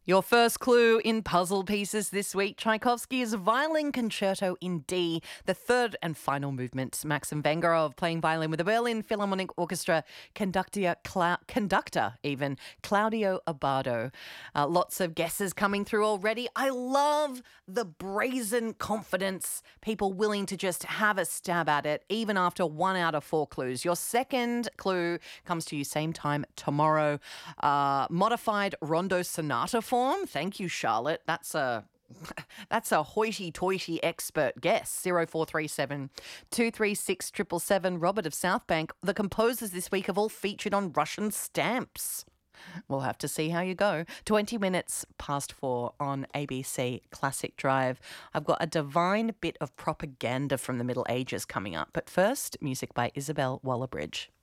Your first clue in puzzle pieces this week, Tchaikovsky's Violin Concerto in D, the third and final movement. Maxim Vengerov playing violin with the Berlin Philharmonic Orchestra, conductor Claudio Abbado. Lots of guesses coming through already. I love the brazen confidence, people willing to just have a stab at it, even after 1 out of 4 clues. Your second clue comes to you same time tomorrow. Modified Rondo Sonata form. Thank you, Charlotte. That's a hoity-toity expert guess. 0437 236 777. Robert of Southbank. The composers this week have all featured on Russian stamps. We'll have to see how you go. 20 minutes past 4 on ABC Classic Drive. I've got a divine bit of propaganda from the Middle Ages coming up. But first, music by Isabel Wallerbridge.